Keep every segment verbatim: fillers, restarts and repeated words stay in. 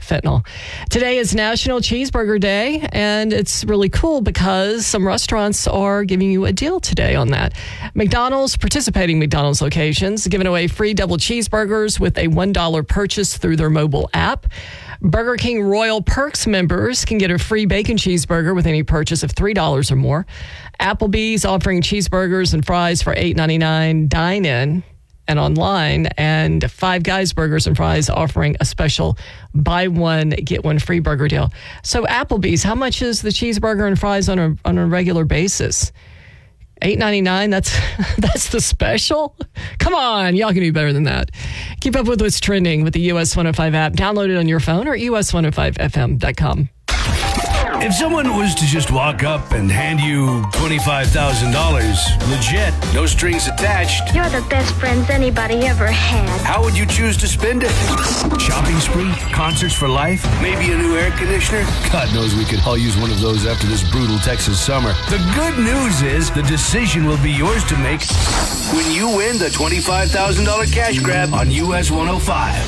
fentanyl. Today is National Cheeseburger Day, and it's really cool because some restaurants are giving you a deal today on that. McDonald's, participating McDonald's locations, giving away free double cheeseburgers with a one dollar purchase through their mobile app. Burger King Royal Perks members can get a free bacon cheeseburger with any purchase of three dollars or more. Applebee's offering cheeseburgers and fries for eight ninety-nine dine-in and online, and Five Guys Burgers and Fries offering a special buy one, get one free burger deal. So Applebee's, how much is the cheeseburger and fries on a on a regular basis? eight ninety-nine, that's that's the special? Come on, y'all can do better than that. Keep up with what's trending with the U S one oh five app. Download it on your phone or U S one oh five F M dot com. If someone was to just walk up and hand you twenty-five thousand dollars, legit, no strings attached, You're the best friends anybody ever had. how would you choose to spend it? Shopping spree? Concerts for life? Maybe a new air conditioner? God knows we could all use one of those after this brutal Texas summer. The good news is the decision will be yours to make when you win the twenty-five thousand dollars cash grab on U S one oh five.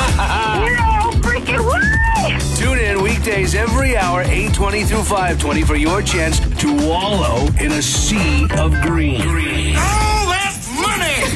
No freaking way! Tune in weekdays every hour, eight twenty through five twenty, for your chance to wallow in a sea of green. green. Oh, that's money!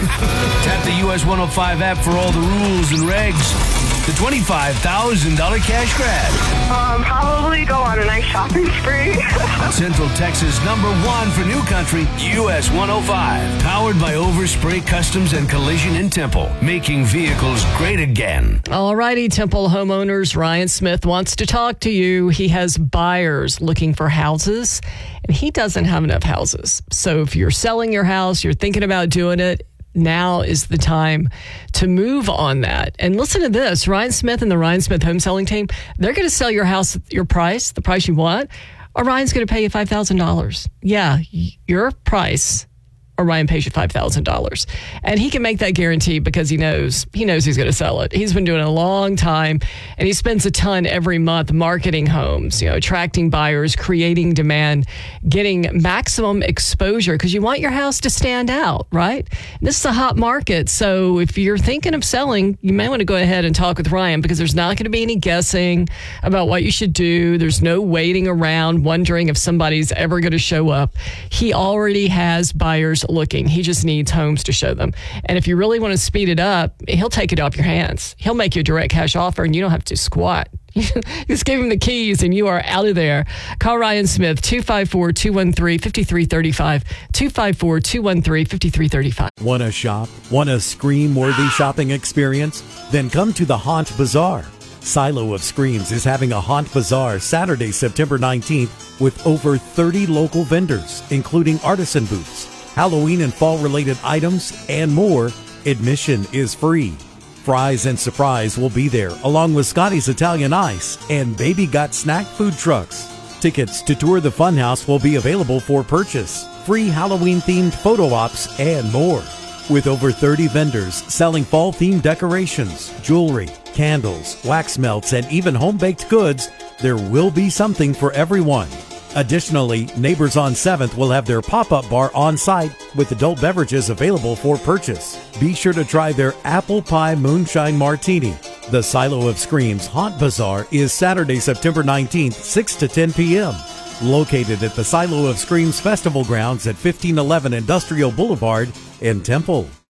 Tap the U S one oh five app for all the rules and regs. The twenty-five thousand dollars cash grab. Um, probably go on a nice shopping spree. Central Texas number one for new country, U S one oh five. Powered by Overspray Customs and Collision in Temple. Making vehicles great again. All righty, Temple homeowners, Ryan Smith wants to talk to you. He has buyers looking for houses, and he doesn't have enough houses. So if you're selling your house, you're thinking about doing it, now is the time to move on that. And listen to this. Ryan Smith and the Ryan Smith home selling team, they're going to sell your house at your price, the price you want, or Ryan's going to pay you five thousand dollars. Yeah, your price, or Ryan pays you five thousand dollars. And he can make that guarantee because he knows he knows he's going to sell it. He's been doing it a long time, and he spends a ton every month marketing homes, you know, attracting buyers, creating demand, getting maximum exposure because you want your house to stand out, right? This is a hot market. So if you're thinking of selling, you may want to go ahead and talk with Ryan because there's not going to be any guessing about what you should do. There's no waiting around wondering if somebody's ever going to show up. He already has buyers looking. He just needs homes to show them. And if you really want to speed it up, he'll take it off your hands. He'll make you a direct cash offer and you don't have to squat. Just give him the keys and you are out of there. Call Ryan Smith, two five four, two one three, five three three five, two five four, two one three, five three three five. Want to shop? Want a scream-worthy shopping experience? Then come to the Haunt Bazaar. Silo of Screams is having a Haunt Bazaar Saturday, September nineteenth with over thirty local vendors, including artisan booths, Halloween and fall-related items, and more. Admission is free. Fries and Surprise will be there, along with Scotty's Italian Ice and Baby Got Snack food trucks. Tickets to tour the Funhouse will be available for purchase. Free Halloween-themed photo ops, and more. With over thirty vendors selling fall-themed decorations, jewelry, candles, wax melts, and even home-baked goods, there will be something for everyone. Additionally, Neighbors on seventh will have their pop-up bar on site with adult beverages available for purchase. Be sure to try their Apple Pie Moonshine Martini. The Silo of Screams Haunt Bazaar is Saturday, September nineteenth, six to ten p.m. Located at the Silo of Screams Festival Grounds at fifteen eleven Industrial Boulevard in Temple.